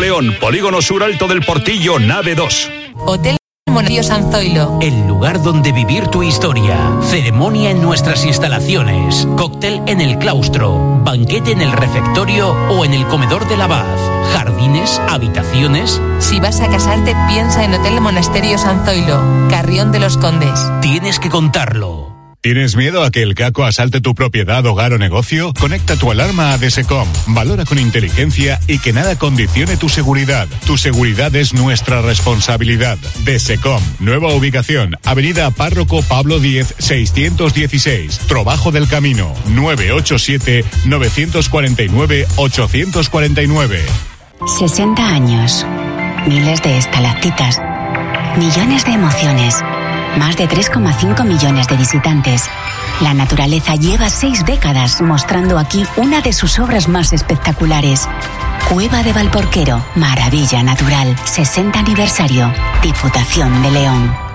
León, Polígono Sur Alto del Portillo, nave 2. Hotel Monasterio San Zoilo. El lugar donde vivir tu historia. Ceremonia en nuestras instalaciones. Cóctel en el claustro. Banquete en el refectorio o en el comedor del abad. Jardines, habitaciones. Si vas a casarte, piensa en Hotel Monasterio San Zoilo, Carrión de los Condes. Tienes que contarlo. ¿Tienes miedo a que el caco asalte tu propiedad, hogar o negocio? Conecta tu alarma a Desecom. Valora con inteligencia y que nada condicione tu seguridad. Tu seguridad es nuestra responsabilidad. Desecom. Nueva ubicación. Avenida Párroco Pablo X, 616. Trabajo del Camino. 987-949-849. 60 años. Miles de estalactitas. Millones de emociones. Más de 3,5 millones de visitantes. La naturaleza lleva 6 décadas mostrando aquí una de sus obras más espectaculares. Cueva de Valporquero, maravilla natural, 60 aniversario, Diputación de León.